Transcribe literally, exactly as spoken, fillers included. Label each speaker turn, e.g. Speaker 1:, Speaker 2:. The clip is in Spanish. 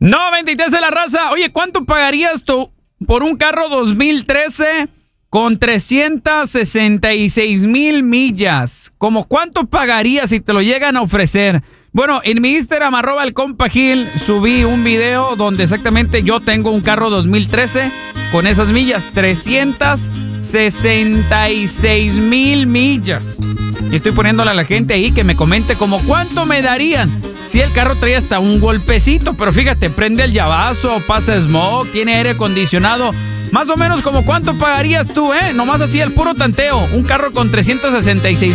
Speaker 1: noventa y tres de la raza. Oye, ¿cuánto pagarías tú por un carro dos mil trece con trescientas sesenta y seis mil millas? ¿Cómo cuánto pagarías si te lo llegan a ofrecer? Bueno, en mi Instagram, arroba el compa Gil, subí un video donde exactamente yo tengo un carro dos mil trece con esas millas, trescientas sesenta y seis mil millas. Y estoy poniéndole a la gente ahí que me comente como cuánto me darían. Si el carro trae hasta un golpecito, pero fíjate, prende el llavazo, pasa smoke, tiene aire acondicionado. Más o menos como cuánto pagarías tú, ¿eh? Nomás así el puro tanteo. Un carro con trescientas sesenta y seis